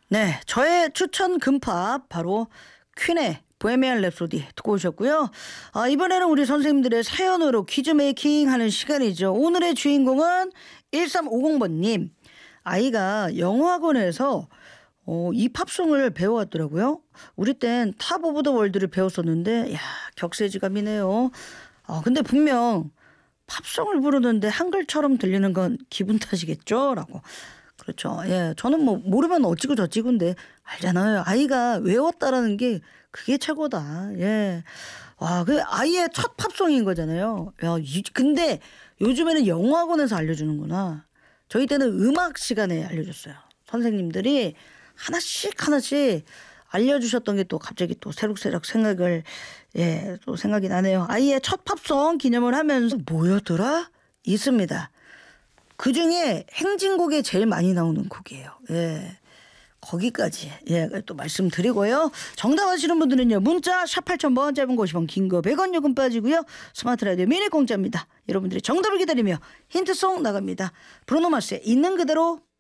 네, 저의 추천 금팝 바로 퀸의 보헤미안 랩소디 듣고 오셨고요. 이번에는 우리 선생님들의 사연으로 퀴즈 메이킹 하는 시간이죠. 오늘의 주인공은 1350번님. 아이가 영어학원에서 이 팝송을 배워왔더라고요. 우리 땐 탑 오브 더 월드를 배웠었는데 격세지감이네요. 근데 분명 팝송을 부르는데 한글처럼 들리는 건 기분 탓이겠죠? 라고. 그렇죠. 예, 저는 뭐 모르면 어찌고 저찌고인데 알잖아요. 아이가 외웠다라는 게 그게 최고다. 예. 와, 그 아이의 첫 팝송인 거잖아요. 야, 근데 요즘에는 영어학원에서 알려주는구나. 저희 때는 음악 시간에 알려줬어요. 선생님들이 하나씩 알려주셨던 게 또 갑자기 또 새록새록 또 생각이 나네요. 아이의 첫 팝송 기념을 하면서 뭐였더라? 있습니다. 그 중에 행진곡에 제일 많이 나오는 곡이에요. 예. 거기까지 또 말씀드리고요. 정답 아시는 분들은요. 문자 샵 8000번, 짧은 거 50원, 긴 거 100원 요금 빠지고요. 스마트 라디오 미니 공짜입니다. 여러분들의 정답을 기다리며 힌트송 나갑니다. 브루노 마스의 있는 그대로.